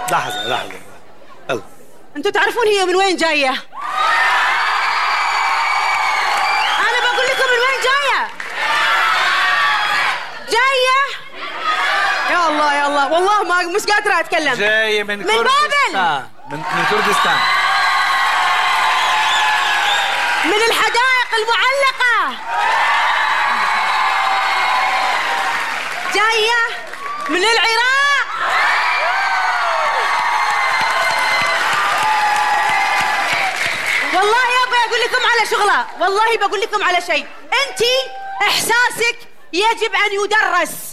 لحظة يلا. انتوا تعرفون هي من وين جاية؟ انا بقول لكم من وين جاية. يا الله والله ما مش قادرة اتكلم. جاية من بابل. من كردستان، من الحدائق المعلقة، جاية من العراق. والله يابا اقول لكم على شغلة، والله بقول لكم على شيء. انتي احساسك يجب ان يدرس.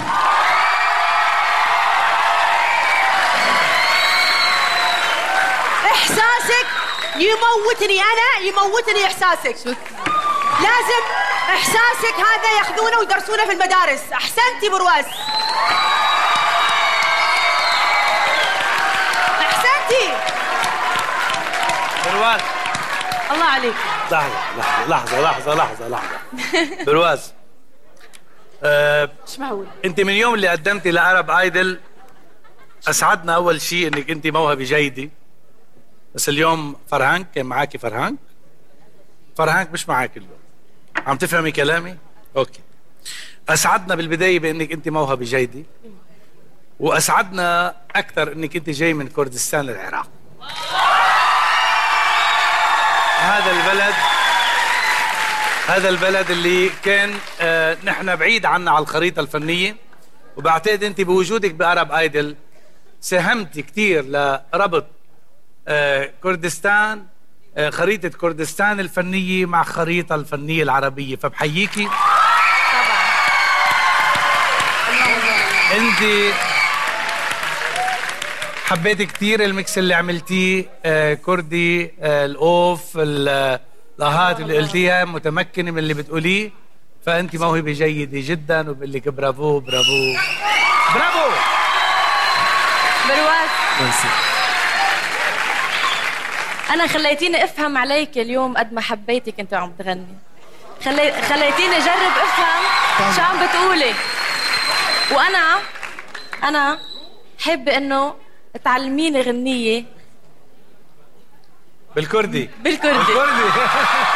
احساسك يموتني، انا يموتني احساسك. لازم احساسك هذا ياخذونه ويدرسونه في المدارس. احسنتي برواز، احسنتي برواز. الله عليك. لحظة برواز. ايش معقول؟ انت من يوم اللي قدمتي لعرب ايدل اسعدنا اول شيء انك انت موهبة جيدة، بس اليوم فرهانك كان معاكي. فرهانك مش معاك اليوم. عم تفهمي كلامي؟ اوكي. اسعدنا بالبداية بانك انت موهبة جيدة، واسعدنا اكثر انك انت جاي من كردستان العراق. هذا البلد اللي كان نحن بعيد عنا على الخريطة الفنية، وبعتقد انت بوجودك بأرب ايدل ساهمتي كتير لربط كردستان، خريطة كردستان الفنية مع خريطة الفنية العربية، فبحييكي. طبعا انت حبيت كتير الميكس اللي عملتيه، كردي، الأوف، الآهات اللي قلتيها، متمكنة من اللي بتقوليه، فأنت موهبة جيدة جدا، وبقول لك برافو برافو برافو. برواز، أنا خليتيني أفهم عليك اليوم قد ما حبيتك أنت وعم تغني. خليتيني أجرب أفهم شو عم بتقولي، وأنا حابة إنه تعلميني غنية بالكردي.